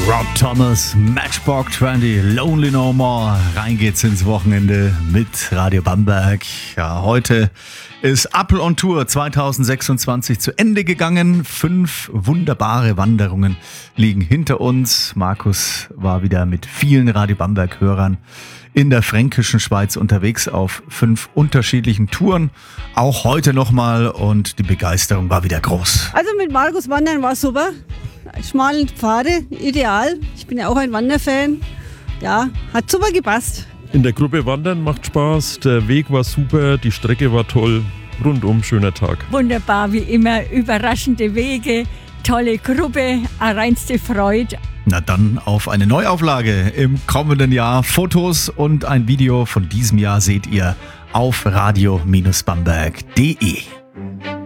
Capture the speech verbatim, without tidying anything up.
Rob Thomas, Matchbox zwanzig, Lonely No More. Rein geht's ins Wochenende mit Radio Bamberg. Ja, heute ist Apple on Tour zwanzig sechsundzwanzig zu Ende gegangen. Fünf wunderbare Wanderungen liegen hinter uns. Markus war wieder mit vielen Radio Bamberg-Hörern in der fränkischen Schweiz unterwegs auf fünf unterschiedlichen Touren. Auch heute nochmal und die Begeisterung war wieder groß. Also mit Markus wandern war super. Schmale Pfade, ideal. Ich bin ja auch ein Wanderfan. Ja, hat super gepasst. In der Gruppe wandern macht Spaß, der Weg war super, die Strecke war toll. Rundum schöner Tag. Wunderbar, wie immer, überraschende Wege, tolle Gruppe, eine reinste Freude. Na dann auf eine Neuauflage im kommenden Jahr. Fotos und ein Video von diesem Jahr seht ihr auf radio Bindestrich bamberg punkt de.